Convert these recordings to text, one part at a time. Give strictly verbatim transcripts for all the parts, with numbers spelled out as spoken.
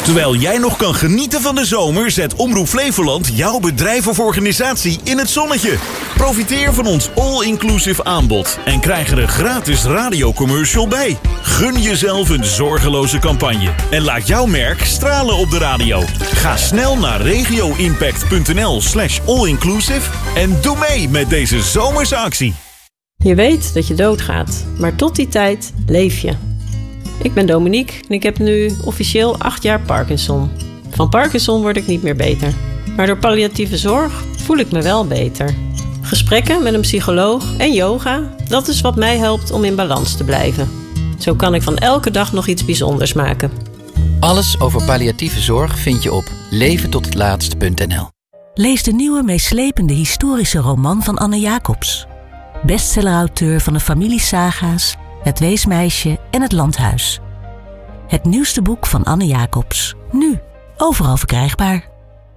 Terwijl jij nog kan genieten van de zomer, zet Omroep Flevoland jouw bedrijf of organisatie in het zonnetje. Profiteer van ons all-inclusive aanbod en krijg er een gratis radiocommercial bij. Gun jezelf een zorgeloze campagne en laat jouw merk stralen op de radio. Ga snel naar regioimpact.nl slash allinclusive en doe mee met deze zomerse actie. Je weet dat je doodgaat, maar tot die tijd leef je. Ik ben Dominique en ik heb nu officieel acht jaar Parkinson. Van Parkinson word ik niet meer beter. Maar door palliatieve zorg voel ik me wel beter. Gesprekken met een psycholoog en yoga, dat is wat mij helpt om in balans te blijven. Zo kan ik van elke dag nog iets bijzonders maken. Alles over palliatieve zorg vind je op leven tot het laatst punt n l. Lees de nieuwe meeslepende historische roman van Anne Jacobs. Bestsellerauteur van de familiesaga's Het Weesmeisje en Het Landhuis. Het nieuwste boek van Anne Jacobs. Nu overal verkrijgbaar.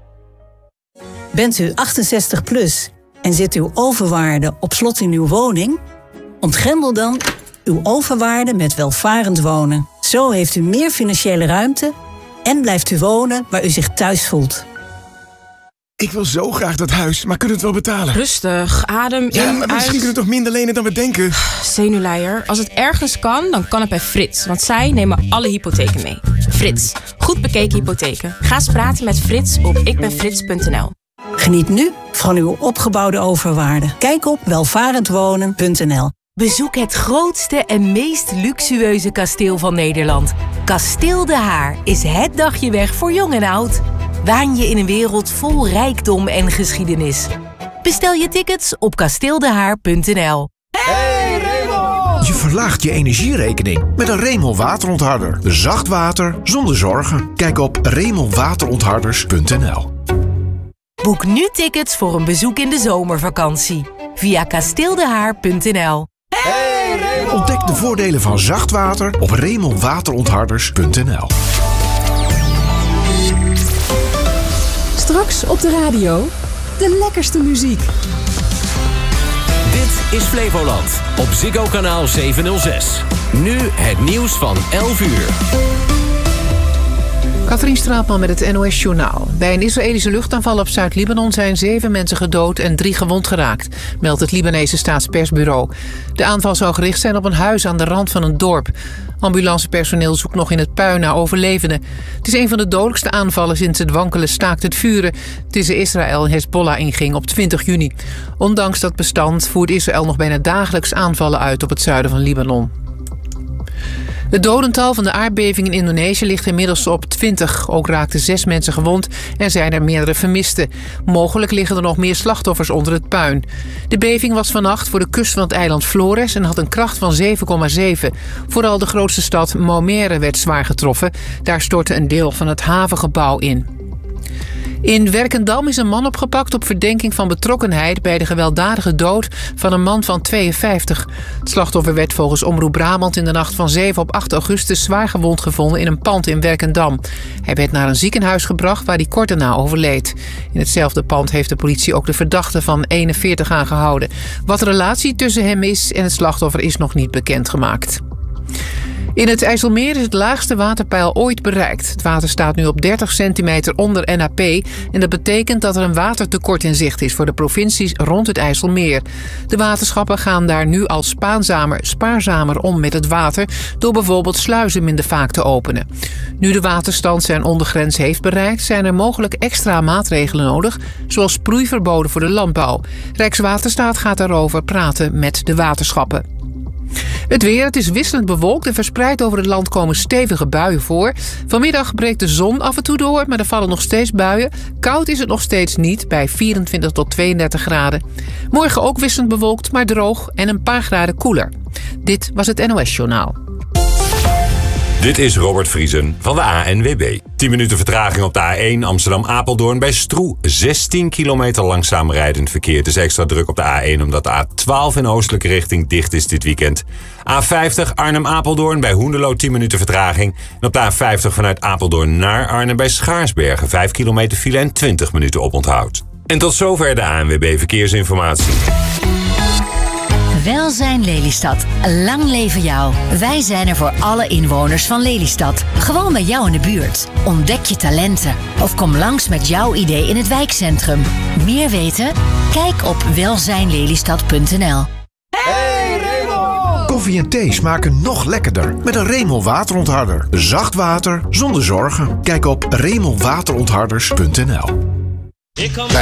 Bent u achtenzestig plus en zit uw overwaarde op slot in uw woning? Ontgrendel dan uw overwaarde met welvarend wonen. Zo heeft u meer financiële ruimte en blijft u wonen waar u zich thuis voelt. Ik wil zo graag dat huis, maar kunnen we het wel betalen? Rustig, adem ja, in, maar misschien uit. kunnen we toch minder lenen dan we denken? Zenuwleier. Als het ergens kan, dan kan het bij Frits. Want zij nemen alle hypotheken mee. Frits. Goed bekeken hypotheken. Ga eens praten met Frits op ikbenfrits punt n l. Geniet nu van uw opgebouwde overwaarde. Kijk op welvarendwonen punt n l. Bezoek het grootste en meest luxueuze kasteel van Nederland. Kasteel De Haar is het dagje weg voor jong en oud. Waan je in een wereld vol rijkdom en geschiedenis. Bestel je tickets op kasteeldehaar punt n l. Hey Raymond! Je verlaagt je energierekening met een Raymond waterontharder. Zacht water zonder zorgen. Kijk op raymond waterontharders punt n l. Boek nu tickets voor een bezoek in de zomervakantie. Via kasteeldehaar punt n l. Hey Raymond! Ontdek de voordelen van zacht water op raymond waterontharders punt n l. Straks op de radio, de lekkerste muziek. Dit is Flevoland op Ziggo kanaal zevenhonderdzes. Nu het nieuws van elf uur. Katrien Straatman met het N O S-journaal. Bij een Israëlische luchtaanval op Zuid-Libanon zijn zeven mensen gedood en drie gewond geraakt, meldt het Libanese staatspersbureau. De aanval zou gericht zijn op een huis aan de rand van een dorp. Ambulancepersoneel zoekt nog in het puin naar overlevenden. Het is een van de dodelijkste aanvallen sinds het wankele staakt het vuren tussen Israël en Hezbollah inging op twintig juni. Ondanks dat bestand voert Israël nog bijna dagelijks aanvallen uit op het zuiden van Libanon. Het dodental van de aardbeving in Indonesië ligt inmiddels op twintig. Ook raakten zes mensen gewond en zijn er meerdere vermisten. Mogelijk liggen er nog meer slachtoffers onder het puin. De beving was vannacht voor de kust van het eiland Flores en had een kracht van zeven komma zeven. Vooral de grootste stad Maumere werd zwaar getroffen. Daar stortte een deel van het havengebouw in. In Werkendam is een man opgepakt op verdenking van betrokkenheid bij de gewelddadige dood van een man van tweeënvijftig. Het slachtoffer werd volgens Omroep Brabant in de nacht van zeven op acht augustus zwaar gewond gevonden in een pand in Werkendam. Hij werd naar een ziekenhuis gebracht waar hij kort daarna overleed. In hetzelfde pand heeft de politie ook de verdachte van eenenveertig aangehouden. Wat de relatie tussen hem is en het slachtoffer is nog niet bekendgemaakt. In het IJsselmeer is het laagste waterpeil ooit bereikt. Het water staat nu op dertig centimeter onder N A P en dat betekent dat er een watertekort in zicht is voor de provincies rond het IJsselmeer. De waterschappen gaan daar nu al spaarzamer, spaarzamer om met het water door bijvoorbeeld sluizen minder vaak te openen. Nu de waterstand zijn ondergrens heeft bereikt, zijn er mogelijk extra maatregelen nodig, zoals sproeiverboden voor de landbouw. Rijkswaterstaat gaat daarover praten met de waterschappen. Het weer, het is wisselend bewolkt en verspreid over het land komen stevige buien voor. Vanmiddag breekt de zon af en toe door, maar er vallen nog steeds buien. Koud is het nog steeds niet, bij vierentwintig tot tweeëndertig graden. Morgen ook wisselend bewolkt, maar droog en een paar graden koeler. Dit was het N O S-journaal. Dit is Robert Vriesen van de A N W B. tien minuten vertraging op de A één Amsterdam-Apeldoorn bij Stroe. zestien kilometer langzaam rijdend verkeer. Het is extra druk op de A één omdat de A twaalf in oostelijke richting dicht is dit weekend. A vijftig Arnhem-Apeldoorn bij Hoenderloo tien minuten vertraging. En op de A vijftig vanuit Apeldoorn naar Arnhem bij Schaarsbergen vijf kilometer file en twintig minuten oponthoud. En tot zover de A N W B Verkeersinformatie. Welzijn Lelystad. Lang leven jou. Wij zijn er voor alle inwoners van Lelystad. Gewoon bij jou in de buurt. Ontdek je talenten. Of kom langs met jouw idee in het wijkcentrum. Meer weten? Kijk op welzijn lelystad punt n l. Hey Remel! Koffie en thee smaken nog lekkerder met een Remel waterontharder. Zacht water zonder zorgen. Kijk op remel waterontharders punt n l.